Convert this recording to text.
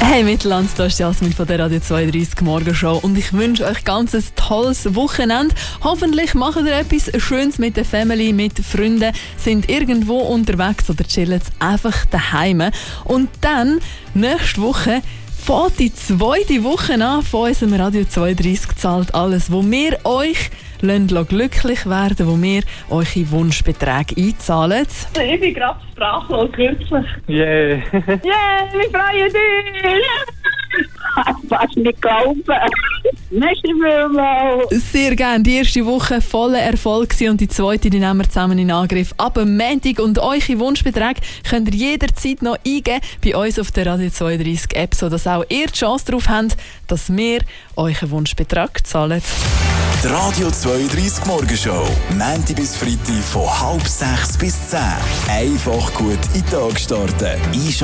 Hey Mittelland, da ist Jasmin von der Radio 32 Morgenshow und ich wünsche euch ganz ein tolles Wochenende. Hoffentlich macht ihr etwas Schönes mit der Family, mit Freunden, sind irgendwo unterwegs oder chillen einfach daheim. Und dann, nächste Woche, fängt die zweite Woche an von unserem Radio 32 zahlt alles, wo wir euch glücklich werden, wo wir eure Wunschbeträge einzahlen. Ich bin gerade sprachlos, wirklich. Yeah. Yeah, wir freuen uns! Fast nicht glauben. Merci vielmals. Sehr gerne. Die erste Woche voller Erfolg gewesen und die zweite, die nehmen wir zusammen in Angriff. Ab am Montag und eure Wunschbeträge könnt ihr jederzeit noch eingeben bei uns auf der Radio 32 App, sodass auch ihr die Chance darauf habt, dass wir euren Wunschbetrag zahlen. Die Radio 32 Morgenshow. Montag bis Freitag von 5:30 bis 10. Einfach gut in den Tag starten.